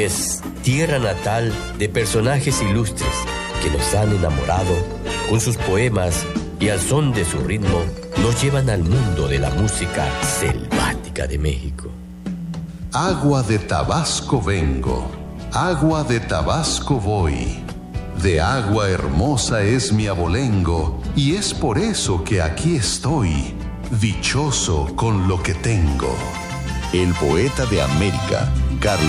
es tierra natal de personajes ilustres que nos han enamorado con sus poemas y al son de su ritmo nos llevan al mundo de la música selvática de México. Agua de Tabasco vengo, agua de Tabasco voy. De agua hermosa es mi abolengo, y es por eso que aquí estoy, dichoso con lo que tengo. El poeta de América, Carlos